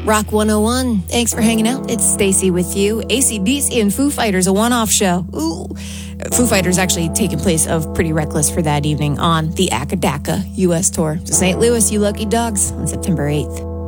Rock 101. Thanks for hanging out. It's Stacy with you. AC/DC and Foo Fighters, a one-off show. Ooh. Foo Fighters actually taking place of Pretty Reckless for that evening on the Akadaka U.S. tour to St. Louis, you lucky dogs, on September 8th.